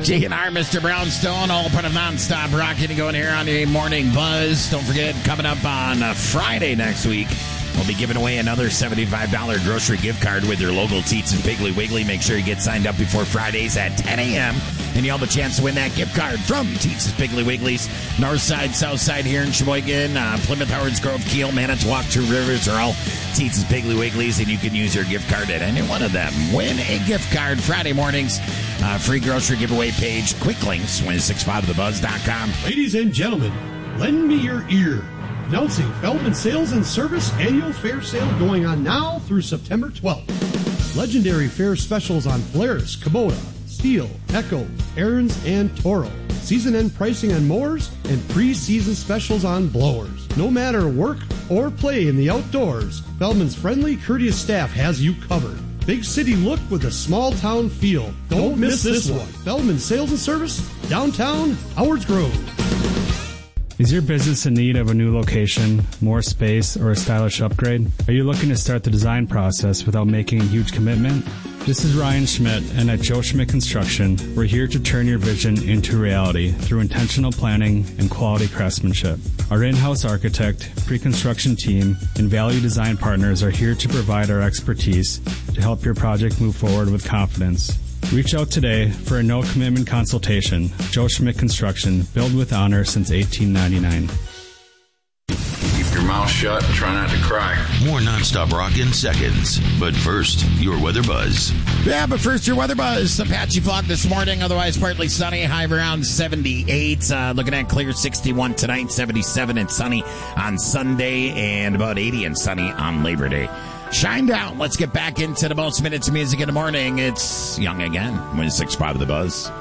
GNR, Mr. Brownstone, all part of Nonstop Rocking going here on the Morning Buzz. Don't forget, coming up on Friday next week, we'll be giving away another $75 grocery gift card with your local Teats and Piggly Wiggly. Make sure you get signed up before Fridays at 10 a.m. and you'll have a chance to win that gift card from Teats and Piggly Wiggly's. North side, south side here in Sheboygan, Plymouth, Howards Grove, Kiel, Manitowoc, Two Rivers are all Teats and Piggly Wiggly's, and you can use your gift card at any one of them. Win a gift card Friday mornings. Free grocery giveaway page. Quick links, win65thebuzz.com. Ladies and gentlemen, lend me your ear. Announcing Feldman Sales and Service Annual Fair Sale going on now through September 12th. Legendary fair specials on Polaris, Kubota, Steel, Echo, Ariens, and Toro. Season-end pricing on mowers and pre-season specials on blowers. No matter work or play in the outdoors, Feldman's friendly, courteous staff has you covered. Big city look with a small town feel. Don't miss this one. Feldman Sales and Service, downtown Howards Grove. Is your business in need of a new location, more space, or a stylish upgrade? Are you looking to start the design process without making a huge commitment? This is Ryan Schmidt, and at Joe Schmidt Construction, we're here to turn your vision into reality through intentional planning and quality craftsmanship. Our in-house architect, pre-construction team, and value design partners are here to provide our expertise to help your project move forward with confidence. Reach out today for a no-commitment consultation. Joe Schmidt Construction, built with honor since 1899. Keep your mouth shut and try not to cry. More Nonstop Rock in seconds. But first, your weather buzz. Yeah, but first, your weather buzz. Some patchy fog this morning, otherwise partly sunny. High around 78. Looking at clear 61 tonight, 77 and sunny on Sunday, and about 80 and sunny on Labor Day. Shine down. Let's get back into the most minutes of music in the morning. It's Young again. 106.5 of the Buzz.